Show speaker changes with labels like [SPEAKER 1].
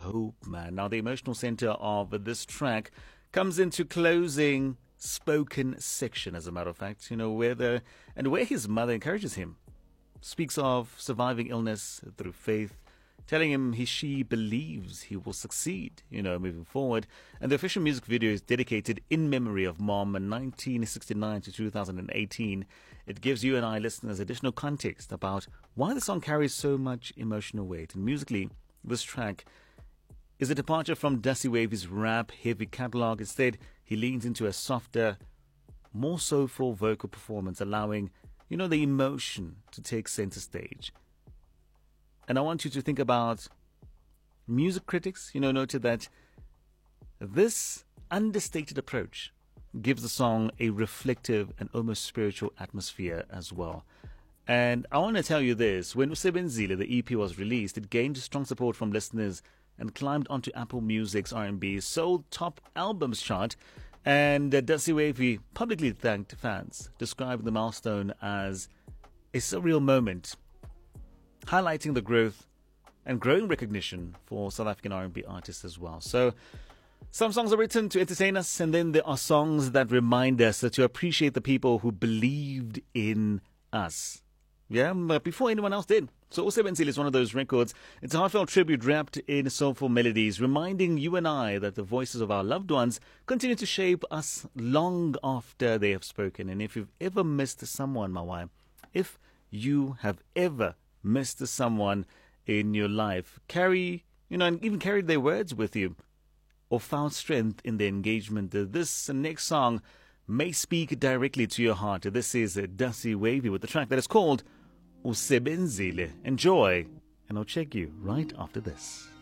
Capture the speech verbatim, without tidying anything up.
[SPEAKER 1] hope, man. Now, the emotional center of this track comes into closing spoken section, as a matter of fact, you know, where the, and where his mother encourages him, speaks of surviving illness through faith, telling him he, she believes he will succeed, you know, moving forward. And the official music video is dedicated in memory of Mom in nineteen sixty-nine to two thousand eighteen. It gives you and I listeners additional context about why the song carries so much emotional weight. And musically, this track is a departure from Dusty Wavy's rap-heavy catalog. Instead, he leans into a softer, more soulful vocal performance, allowing, you know, the emotion to take center stage. And I want you to think about music critics, you know, noted that this understated approach gives the song a reflective and almost spiritual atmosphere as well. And I want to tell you this, when Usebenzile, the E P, was released, it gained strong support from listeners and climbed onto Apple Music's R and B Sold Top Albums chart. And uh, Dusty Wavy publicly thanked fans, describing the milestone as a surreal moment, highlighting the growth and growing recognition for South African R and B artists as well. So some songs are written to entertain us, and then there are songs that remind us to appreciate the people who believed in us. Yeah, but before anyone else did. So Usebenzile is one of those records. It's a heartfelt tribute wrapped in soulful melodies, reminding you and I that the voices of our loved ones continue to shape us long after they have spoken. And if you've ever missed someone, my wife, if you have ever missed someone in your life, carry, you know, and even carried their words with you, or found strength in their engagement, this next song may speak directly to your heart. This is Dusty Wavy with the track that is called Usebenzile. Enjoy, and I'll check you right after this.